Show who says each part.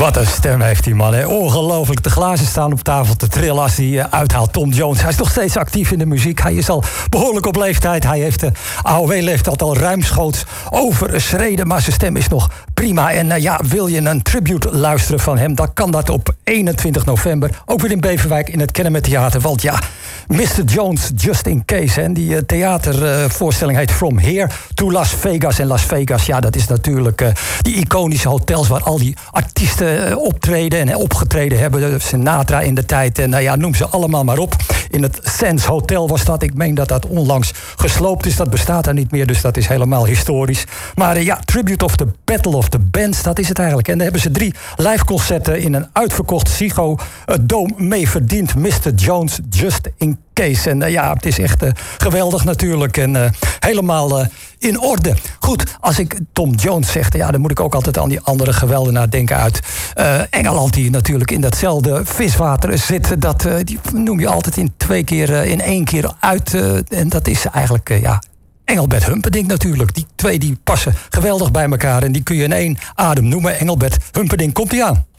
Speaker 1: Wat een stem heeft die man, hè. Ongelooflijk. De glazen staan op tafel te trillen als hij uithaalt. Tom Jones, hij is nog steeds actief in de muziek. Hij is al behoorlijk op leeftijd. Hij heeft de AOW-leeftijd al ruimschoots overschreden. Maar zijn stem is nog prima. En wil je een tribute luisteren van hem, dan kan dat op 21 november. Ook weer in Beverwijk in het Kennemer Theater. Want ja, Mr. Jones, Just in Case. En die theatervoorstelling heet From Here to Las Vegas. En Las Vegas, ja, dat is natuurlijk die iconische hotels waar al die artiesten optreden en opgetreden hebben. Sinatra in de tijd. En noem ze allemaal maar op. In het Sands Hotel was dat. Ik meen dat dat onlangs gesloopt is. Dat bestaat er niet meer, dus dat is helemaal historisch. Maar Tribute of the Battle of the Bands, dat is het eigenlijk. En daar hebben ze 3 live concerten in een uitverkocht Ziggo Dome mee verdiend. Mr. Jones, Just in Case. En het is echt geweldig natuurlijk. En helemaal in orde. Goed, als ik Tom Jones zeg, dan moet ik ook altijd aan die andere geweldenaar denken uit Engeland, die natuurlijk in datzelfde viswater zit. Dat die noem je altijd in 1 keer uit. En dat is eigenlijk, Engelbert Humperdinck natuurlijk. Die 2 die passen geweldig bij elkaar. En die kun je in 1 adem noemen. Engelbert Humperdinck, komt-ie aan.